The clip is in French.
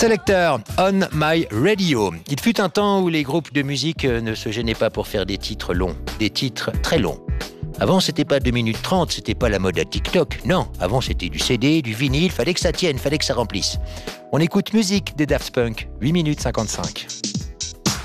Selector, On My Radio. Il fut un temps où les groupes de musique ne se gênaient pas pour faire des titres longs, des titres très longs. Avant, c'était pas 2 minutes 30, c'était pas la mode à TikTok. Non, avant, c'était du CD, du vinyle, fallait que ça tienne, fallait que ça remplisse. On écoute musique des Daft Punk, 8 minutes 55.